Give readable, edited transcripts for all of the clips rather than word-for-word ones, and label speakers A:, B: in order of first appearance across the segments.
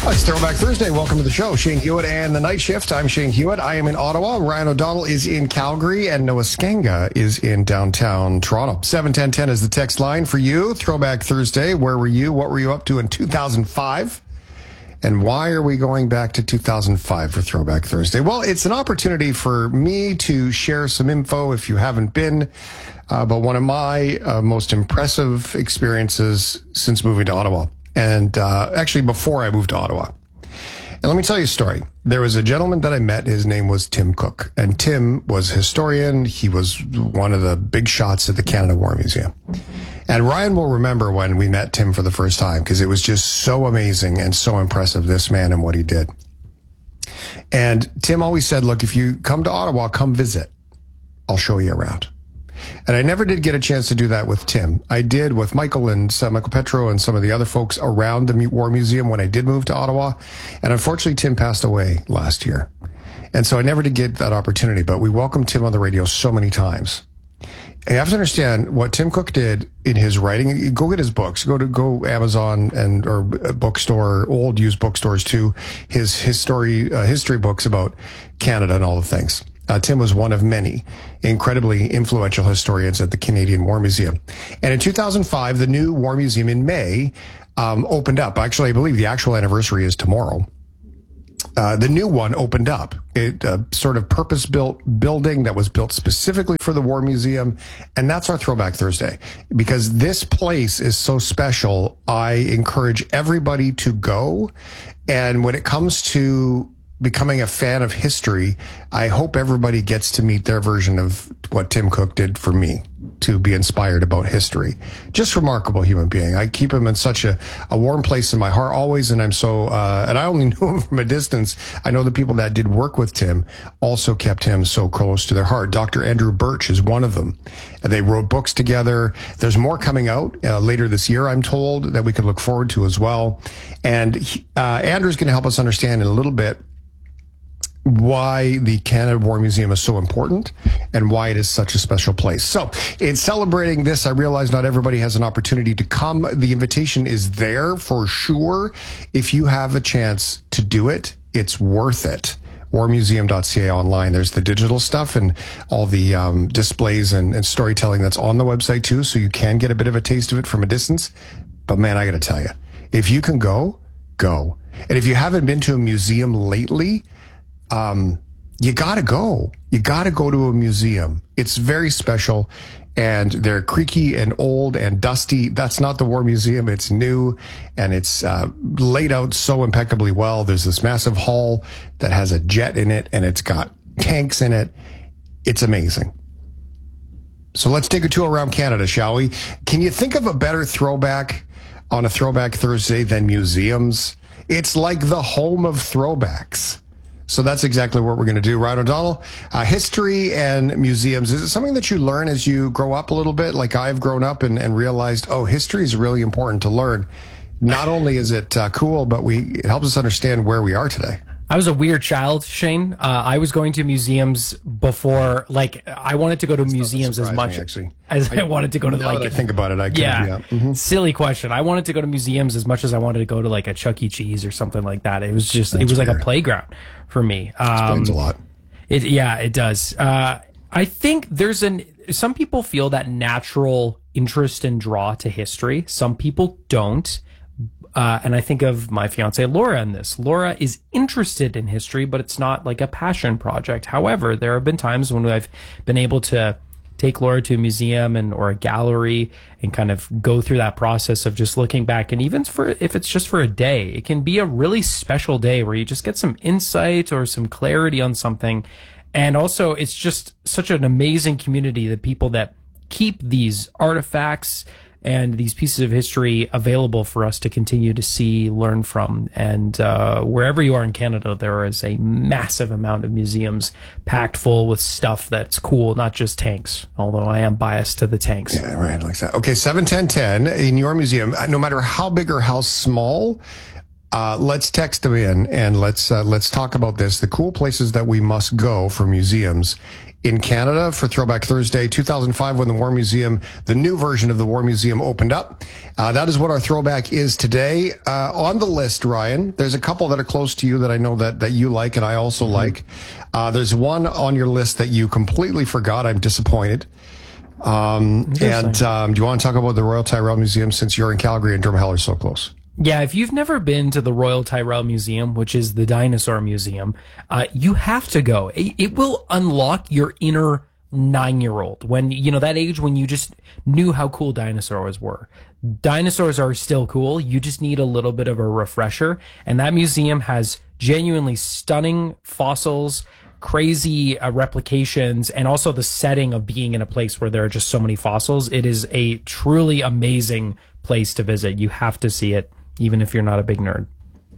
A: It's Throwback Thursday. Welcome to the show. Shane Hewitt and the Night Shift. I'm Shane Hewitt. I am in Ottawa. Ryan O'Donnell is in Calgary, and Noah Skenga is in downtown Toronto. 71010 is the text line for you. Throwback Thursday. Where were you? What were you up to in 2005? And why are we going back to 2005 for Throwback Thursday? Well, it's an opportunity for me to share some info, if you haven't been, about one of my most impressive experiences since moving to Ottawa. And actually, before I moved to Ottawa. And let me tell you a story. There was a gentleman that I met. His name was Tim Cook. And Tim was a historian. He was one of the big shots at the Canada War Museum. And Ryan will remember when we met Tim for the first time, because it was just so amazing and so impressive, this man and what he did. And Tim always said, look, if you come to Ottawa, come visit. I'll show you around. And I never did get a chance to do that with Tim. I did with Michael and Michael Petro and some of the other folks around the War Museum when I did move to Ottawa. And unfortunately, Tim passed away last year. And so I never did get that opportunity, but we welcomed Tim on the radio so many times. And you have to understand what Tim Cook did in his writing. Go get his books. Go Amazon or bookstore, old used bookstores too. His history books about Canada and all the things. Tim was one of many incredibly influential historians at the Canadian War Museum. And in 2005, the new War Museum in May opened up. Actually, I believe the actual anniversary is tomorrow. The new one opened up. It sort of purpose-built building that was built specifically for the War Museum. And that's our Throwback Thursday. Because this place is so special, I encourage everybody to go. And when it comes to becoming a fan of history, I hope everybody gets to meet their version of what Tim Cook did for me, to be inspired about history. Just remarkable human being. I keep him in such a warm place in my heart always, and I'm so, and I only knew him from a distance. I know the people that did work with Tim also kept him so close to their heart. Dr. Andrew Birch is one of them. They wrote books together. There's more coming out later this year, I'm told, that we can look forward to as well. And Andrew's going to help us understand in a little bit why the Canada War Museum is so important and why it is such a special place. So in celebrating this, I realize not everybody has an opportunity to come. The invitation is there for sure. If you have a chance to do it, it's worth it. warmuseum.ca online. There's the digital stuff and all the displays and storytelling that's on the website too, so you can get a bit of a taste of it from a distance. But man, I got to tell you, if you can go. And if you haven't been to a museum lately, you gotta go. You gotta go to a museum. It's very special, and they're creaky and old and dusty. That's not the War Museum. It's new, and it's laid out so impeccably well. There's this massive hall that has a jet in it, and it's got tanks in it. It's amazing. So let's take a tour around Canada, shall we? Can you think of a better throwback on a Throwback Thursday than museums? It's like the home of throwbacks. So that's exactly what we're going to do. Ryan O'Donnell, history and museums. Is it something that you learn as you grow up a little bit? Like I've grown up and realized, history is really important to learn. Not only is it cool, but it helps us understand where we are today.
B: I was a weird child, Shane. I was going to museums before, I wanted to go to museums as much as I wanted to go to,
A: I think about it,
B: silly question. I wanted to go to museums as much as I wanted to go to, a Chuck E. Cheese or something like that. It was just, it was like a playground for me.
A: Explains a lot.
B: It does. I think some people feel that natural interest and draw to history. Some people don't. And I think of my fiance, Laura, in this. Laura is interested in history, but it's not like a passion project. However, there have been times when I've been able to take Laura to a museum or a gallery and kind of go through that process of just looking back. And even if it's just for a day, it can be a really special day where you just get some insight or some clarity on something. And also, it's just such an amazing community, the people that keep these artifacts and these pieces of history available for us to continue to see, learn from. And wherever you are in Canada, there is a massive amount of museums packed full with stuff that's cool, not just tanks, although I am biased to the tanks.
A: Yeah, right, like that. Okay, 71010 in your museum, no matter how big or how small, let's text them in and let's talk about this. The cool places that we must go for museums in Canada for Throwback Thursday. 2005, when the new version of the War Museum opened up. That is what our throwback is today. On the list, Ryan, there's a couple that are close to you that I know that you like and I also like. There's one on your list that you completely forgot. I'm disappointed. Do you want to talk about the Royal Tyrrell Museum since you're in Calgary and Drumheller is so close?
B: Yeah, if you've never been to the Royal Tyrrell Museum, which is the dinosaur museum, you have to go. It will unlock your inner 9-year-old when, that age when you just knew how cool dinosaurs were. Dinosaurs are still cool. You just need a little bit of a refresher. And that museum has genuinely stunning fossils, crazy replications, and also the setting of being in a place where there are just so many fossils. It is a truly amazing place to visit. You have to see it, even if you're not a big nerd.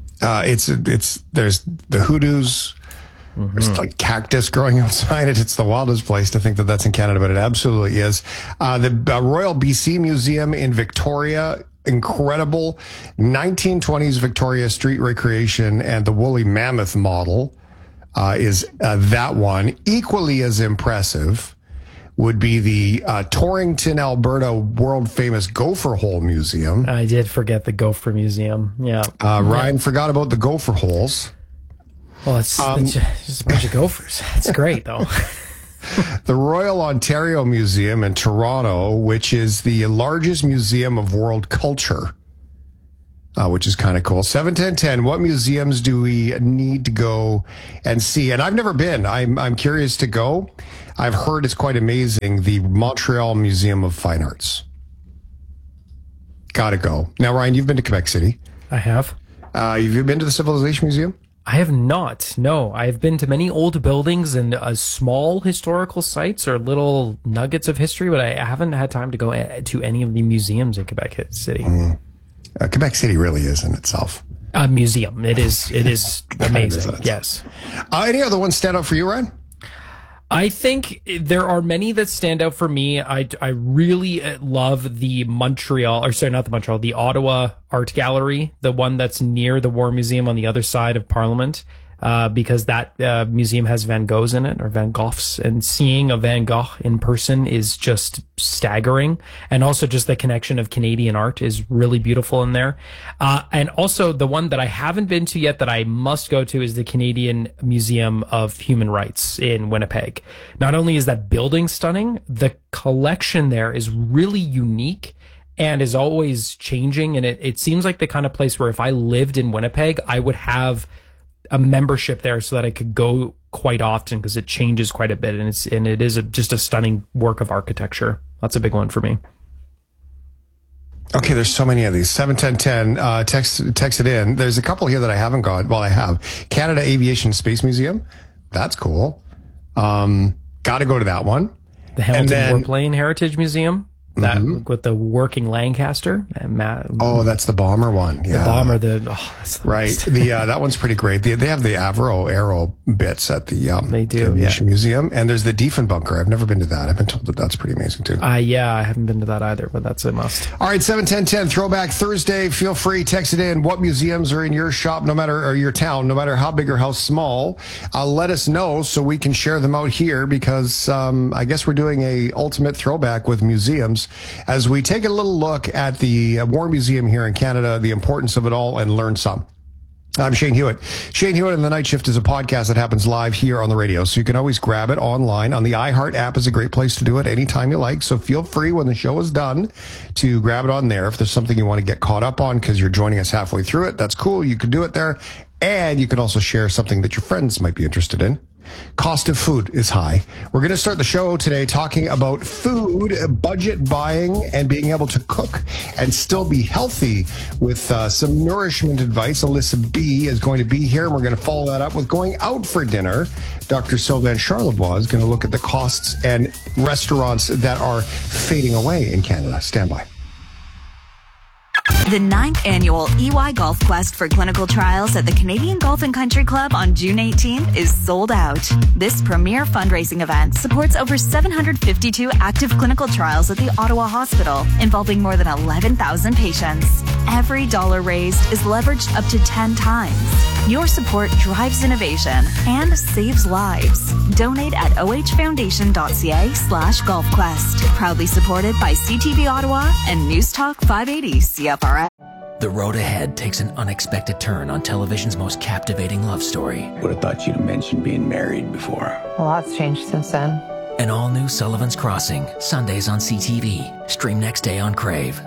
B: There's the hoodoos.
A: There's like cactus growing outside it. It's the wildest place to think that that's in Canada, but it absolutely is. The Royal BC Museum in Victoria, incredible. 1920s Victoria street recreation and the woolly mammoth model is that one. Equally as impressive would be the Torrington, Alberta, world-famous Gopher Hole Museum.
B: I did forget the Gopher Museum, yeah.
A: Ryan forgot about the Gopher Holes.
B: Well, it's just a bunch of gophers. It's great, though.
A: The Royal Ontario Museum in Toronto, which is the largest museum of world culture, which is kind of cool. 71010, what museums do we need to go and see? And I've never been. I'm curious to go. I've heard it's quite amazing. The Montreal Museum of Fine Arts. Gotta go. Now, Ryan, you've been to Quebec City.
B: I have.
A: Have you been to the Civilization Museum?
B: I have not. No, I've been to many old buildings and small historical sites or little nuggets of history, but I haven't had time to go to any of the museums in Quebec City.
A: Quebec City really is in itself
B: a museum. It is amazing. Yes.
A: Any other ones stand out for you, Ryan?
B: I think there are many that stand out for me. I really love the the Ottawa Art Gallery, the one that's near the War Museum on the other side of Parliament, because that museum has Van Goghs in it, or Van Goghs, and seeing a Van Gogh in person is just staggering. And also just the connection of Canadian art is really beautiful in there. And also the one that I haven't been to yet that I must go to is the Canadian Museum of Human Rights in Winnipeg. Not only is that building stunning, the collection there is really unique and is always changing. And it seems like the kind of place where if I lived in Winnipeg, I would have a membership there so that I could go quite often because it changes quite a bit, and it is just a stunning work of architecture. That's a big one for me.
A: Okay, there's so many of these. 71010, text it in. There's a couple here that I haven't got. Well, I have. Canada Aviation Space Museum. That's cool. Got to go to that one.
B: The Hamilton Warplane Heritage Museum. That with the working Lancaster and
A: that's the bomber one. Yeah.
B: The bomber. That's the
A: right.
B: best.
A: That one's pretty great. They have the Avro Aero bits at the Aviation Museum, and there's the Diefenbunker. I've never been to that. I've been told that that's pretty amazing too.
B: I haven't been to that either, but that's a must.
A: All right, 71010 Throwback Thursday. Feel free, text it in. What museums are in your shop, or your town, no matter how big or how small? Let us know so we can share them out here because I guess we're doing a ultimate throwback with museums. As we take a little look at the War Museum here in Canada, the importance of it all, and learn some. I'm Shane Hewitt. Shane Hewitt and the Night Shift is a podcast that happens live here on the radio, so you can always grab it online. On the iHeart app is a great place to do it anytime you like, so feel free when the show is done to grab it on there. If there's something you want to get caught up on because you're joining us halfway through it, that's cool. You can do it there, and you can also share something that your friends might be interested in. Cost of food is high. We're going to start the show today talking about food, budget buying, and being able to cook and still be healthy with some nourishment advice. Alyssa B is going to be here, and we're going to follow that up with going out for dinner. Dr. Sylvain Charlebois is going to look at the costs and restaurants that are fading away in Canada. Stand by.
C: The 9th annual EY Golf Quest for clinical trials at the Canadian Golf and Country Club on June 18th is sold out. This premier fundraising event supports over 752 active clinical trials at the Ottawa Hospital, involving more than 11,000 patients. Every dollar raised is leveraged up to 10 times. Your support drives innovation and saves lives. Donate at ohfoundation.ca/golfquest. Proudly supported by CTV Ottawa and News Talk 580 CFRS.
D: The road ahead takes an unexpected turn on television's most captivating love story.
E: Would have thought you'd have mentioned being married before.
F: A lot's changed since then.
D: An all-new Sullivan's Crossing, Sundays on CTV. Stream next day on Crave.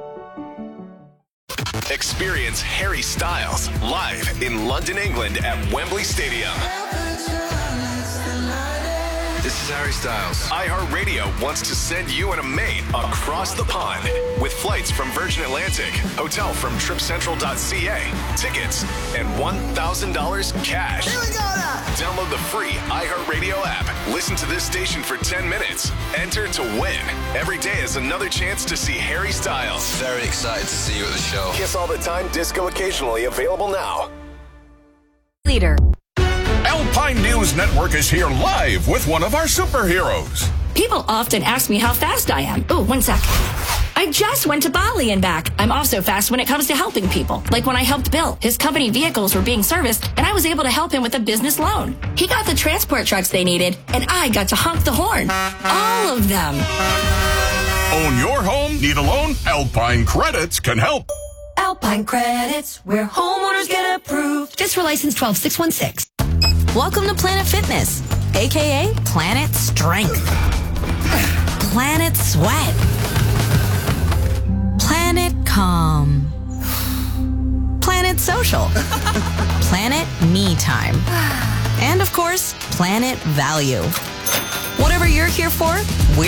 G: Experience Harry Styles live in London, England at Wembley Stadium. This is Harry Styles. iHeartRadio wants to send you and a mate across the pond with flights from Virgin Atlantic, hotel from tripcentral.ca, tickets, and $1,000 cash. Here we go now. Download the free iHeartRadio app. Listen to this station for 10 minutes. Enter to win. Every day is another chance to see Harry Styles.
H: Very excited to see you at the show.
G: Kiss All the Time, disco occasionally, available now.
C: Leader.
I: Alpine News Network is here live with one of our superheroes.
J: People often ask me how fast I am. Oh, 1 sec. I just went to Bali and back. I'm also fast when it comes to helping people. Like when I helped Bill. His company vehicles were being serviced, and I was able to help him with a business loan. He got the transport trucks they needed, and I got to honk the horn. All of them.
I: Own your home? Need a loan? Alpine Credits can help.
J: Alpine Credits, where homeowners get approved. Just for license 12616.
C: Welcome to Planet Fitness, aka Planet Strength, Planet Sweat, Planet Calm, Planet Social, Planet Me Time, and of course, Planet Value. Whatever you're here for, we're